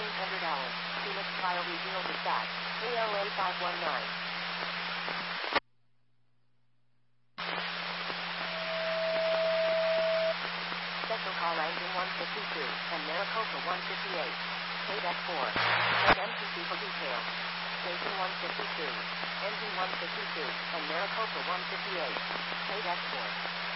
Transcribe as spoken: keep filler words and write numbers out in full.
fifteen hundred hours. Phoenix Kyle Regional Dispatch. A L A five one nine. Special call engine one fifty-two and Maricopa one fifty-eight. K D E C four. And M T C for details. Station one fifty-two. Engine one fifty-two and Maricopa one fifty-eight. K D E C four.